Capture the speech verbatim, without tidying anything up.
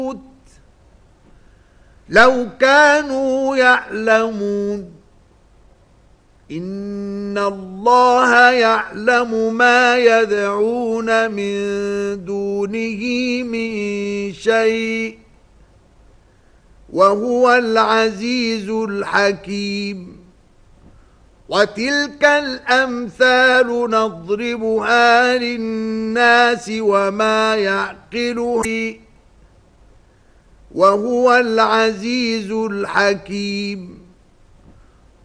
لو كانوا يعلمون إن الله يعلم ما يدعون من دونه من شيء وهو العزيز الحكيم وتلك الأمثال نضربها للناس وما يعقلها وهو العزيز الحكيم